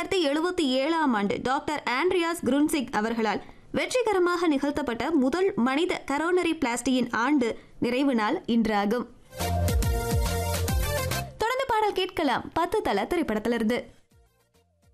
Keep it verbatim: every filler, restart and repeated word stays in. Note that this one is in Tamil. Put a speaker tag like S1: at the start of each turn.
S1: தொள்ளாயிரத்தி எழுபத்தி ஏழாம் ஆண்டு டாக்டர் ஆண்ட்ரியாஸ் குருன்சிக் அவர்களால் வெற்றிகரமாக நிகழ்த்தப்பட்ட முதல் மனித கரோனரி பிளாஸ்டியின் ஆண்டு நிறைவு நாள் இன்றாகும். தொடர்ந்து பாடல் கேட்கலாம் பத்து தல திரைப்படத்திலிருந்து.